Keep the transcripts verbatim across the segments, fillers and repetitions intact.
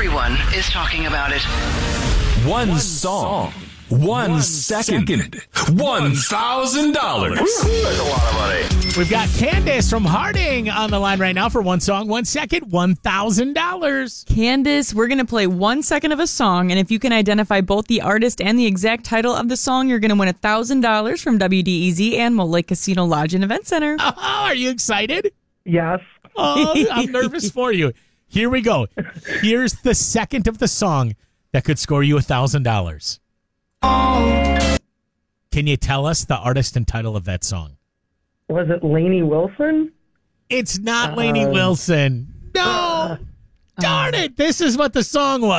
Everyone is talking about it. One, One song. One, One second. second. One thousand dollars. That's a lot of money. We've got Candace from Harding on the line right now for one song, one second, one thousand dollars. Candace, we're going to play one second of a song, and if you can identify both the artist and the exact title of the song, you're going to win one thousand dollars from W D E Z and Mole Lake Casino Lodge and Event Center. Oh, are you excited? Yes. Oh, I'm nervous for you. Here we go. Here's the second of the song that could score you one thousand dollars. Can you tell us the artist and title of that song? Was it Lainey Wilson? It's not Uh, Lainey Wilson. No! Uh, Darn it! This is what the song was.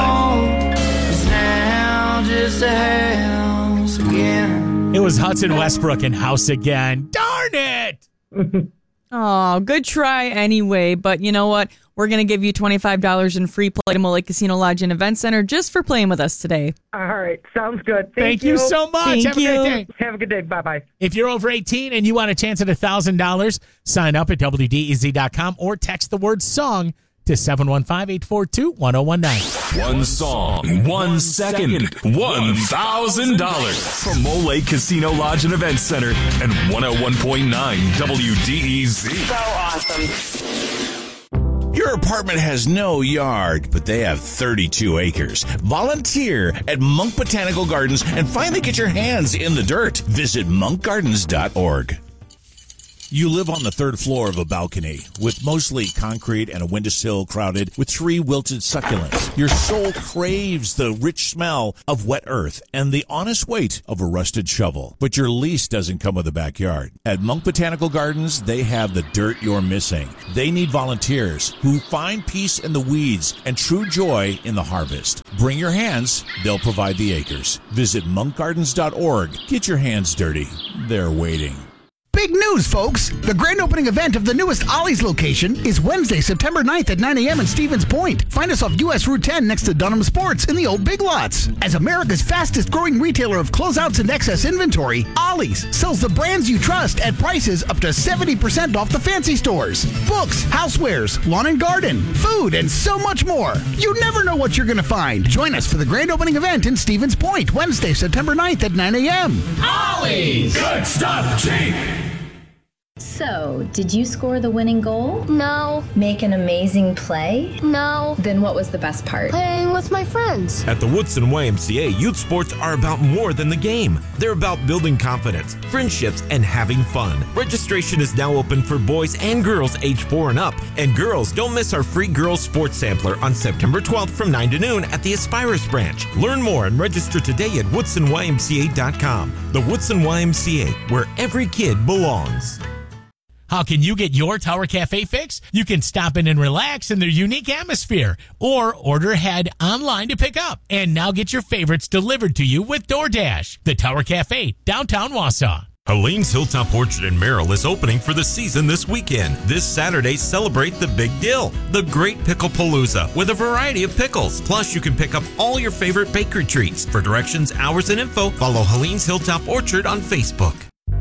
Now just a house again. It was Hudson Westbrook and House Again. Darn it! Oh, good try anyway. But you know what? We're going to give you twenty-five dollars in free play to Mole Lake Casino Lodge and Event Center just for playing with us today. All right. Sounds good. Thank, Thank you. you so much. Thank Have you. a great day. Have a good day. Bye-bye. If you're over eighteen and you want a chance at one thousand dollars, sign up at W D E Z dot com or text the word song to seven one five, eight four two, one oh one nine. One song, one second, one thousand dollars from Mole Lake Casino Lodge and Event Center and one oh one point nine W D E Z. So awesome. Your apartment has no yard, but they have thirty-two acres. Volunteer at Monk Botanical Gardens and finally get your hands in the dirt. Visit monk gardens dot org. You live on the third floor of a balcony with mostly concrete and a windowsill crowded with three wilted succulents. Your soul craves the rich smell of wet earth and the honest weight of a rusted shovel. But your lease doesn't come with a backyard. At Monk Botanical Gardens, they have the dirt you're missing. They need volunteers who find peace in the weeds and true joy in the harvest. Bring your hands, they'll provide the acres. Visit monk gardens dot org. Get your hands dirty. They're waiting. Big news, folks! The grand opening event of the newest Ollie's location is Wednesday, September ninth at nine a.m. in Stevens Point. Find us off U S Route ten next to Dunham Sports in the old Big Lots. As America's fastest growing retailer of closeouts and excess inventory, Ollie's sells the brands you trust at prices up to seventy percent off the fancy stores. Books, housewares, lawn and garden, food, and so much more. You never know what you're going to find. Join us for the grand opening event in Stevens Point, Wednesday, September ninth at nine a.m. Ollie's! Good stuff, cheap! So, did you score the winning goal? No. Make an amazing play? No. Then what was the best part? Playing with my friends. At the Woodson Y M C A, youth sports are about more than the game. They're about building confidence, friendships, and having fun. Registration is now open for boys and girls age four and up. And girls, don't miss our free girls sports sampler on September twelfth from nine to noon at the Aspirus branch. Learn more and register today at woodson y m c a dot com. The Woodson Y M C A, where every kid belongs. How can you get your Tower Cafe fix? You can stop in and relax in their unique atmosphere or order ahead online to pick up. And now get your favorites delivered to you with DoorDash. The Tower Cafe, downtown Wausau. Helene's Hilltop Orchard in Merrill is opening for the season this weekend. This Saturday, celebrate the big deal, the Great Pickle Palooza, with a variety of pickles. Plus, you can pick up all your favorite bakery treats. For directions, hours, and info, follow Helene's Hilltop Orchard on Facebook.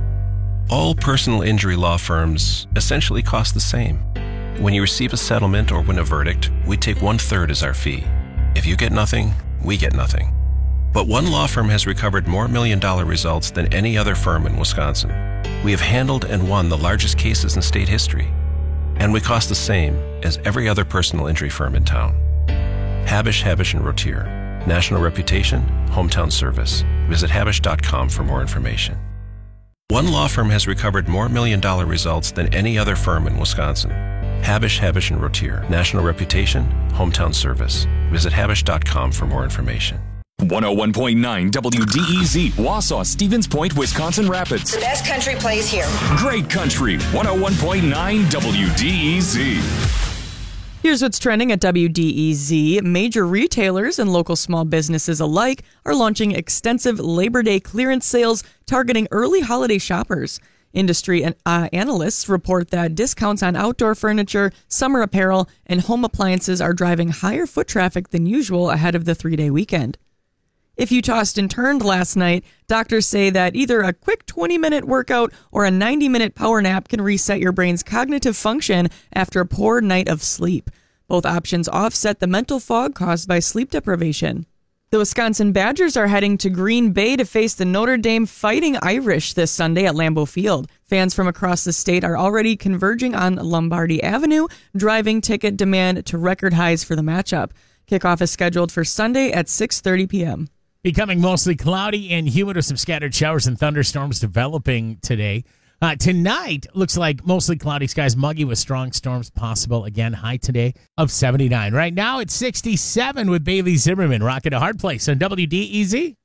All personal injury law firms essentially cost the same. When you receive a settlement or win a verdict, we take one-third as our fee. If you get nothing, we get nothing. But one law firm has recovered more million-dollar results than any other firm in Wisconsin. We have handled and won the largest cases in state history. And we cost the same as every other personal injury firm in town. Habish, Habish and Rotier. National reputation, hometown service. Visit habish dot com for more information. One law firm has recovered more million-dollar results than any other firm in Wisconsin. Habish, Habish and Rotier. National reputation, hometown service. Visit habish dot com for more information. one oh one point nine W D E Z, Wausau, Stevens Point, Wisconsin Rapids. The best country plays here. Great country, one oh one point nine W D E Z. Here's what's trending at W D E Z. Major retailers and local small businesses alike are launching extensive Labor Day clearance sales targeting early holiday shoppers. Industry and uh, analysts report that discounts on outdoor furniture, summer apparel, and home appliances are driving higher foot traffic than usual ahead of the three-day weekend. If you tossed and turned last night, doctors say that either a quick twenty-minute workout or a ninety-minute power nap can reset your brain's cognitive function after a poor night of sleep. Both options offset the mental fog caused by sleep deprivation. The Wisconsin Badgers are heading to Green Bay to face the Notre Dame Fighting Irish this Sunday at Lambeau Field. Fans from across the state are already converging on Lombardi Avenue, driving ticket demand to record highs for the matchup. Kickoff is scheduled for Sunday at six thirty p.m. Becoming mostly cloudy and humid with some scattered showers and thunderstorms developing today. Uh, tonight, looks like mostly cloudy skies, muggy with strong storms possible. Again, high today of seventy-nine. Right now, it's sixty-seven with Bailey Zimmerman, rocking a hard place on W D E Z.